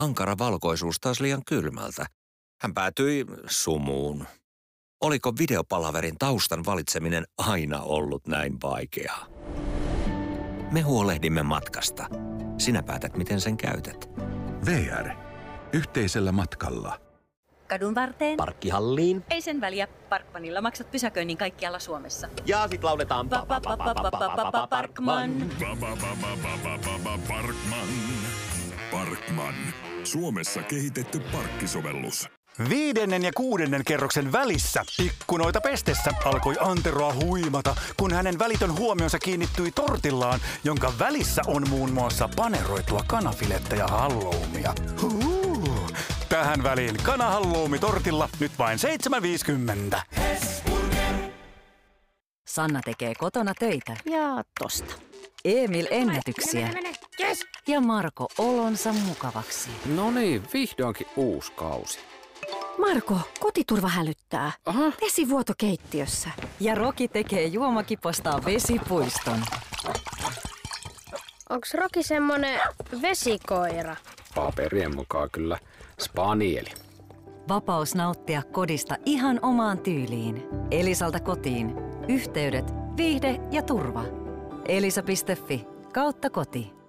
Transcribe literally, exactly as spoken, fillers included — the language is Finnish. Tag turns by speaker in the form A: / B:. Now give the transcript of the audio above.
A: Ankara valkoisuus taas liian kylmältä. Hän päätyi sumuun. Oliko videopalaverin taustan valitseminen aina ollut näin vaikeaa? Me huolehdimme matkasta. Sinä päätät, miten sen käytät.
B: V R. Yhteisellä matkalla.
C: Kadun varteen.
D: Parkkihalliin.
C: Ei sen väliä. Parkmanilla maksat pysäköinnin kaikkialla Suomessa.
D: Ja sit lauletaan
C: Parkman.
E: Parkman. Parkman. Suomessa kehitetty parkkisovellus.
F: Viidennen ja kuudennen kerroksen välissä ikkunoita pestessä alkoi Anteroa huimata, kun hänen välitön huomionsa kiinnittyi tortillaan, jonka välissä on muun muassa paneroitua kanafilettä ja halloumia. Huu. Tähän väliin kanahalloumi tortilla nyt vain seitsemän viisikymmentä.
G: Sanna tekee kotona töitä.
H: Ja tosta.
G: Emil ennätyksiä.
H: Mene, mene, mene. Yes.
G: Ja Marko olonsa mukavaksi.
I: No niin, vihdoinkin uusi kausi.
H: Marko, kotiturva hälyttää.
I: Aha.
H: Vesivuoto keittiössä.
G: Ja Roki tekee juomakipostaan vesipuiston.
J: Onks Roki semmonen vesikoira?
I: Paperien mukaan kyllä spanieli.
G: Vapaus nauttia kodista ihan omaan tyyliin. Elisalta kotiin. Yhteydet, viihde ja turva. Elisa piste fi kautta koti.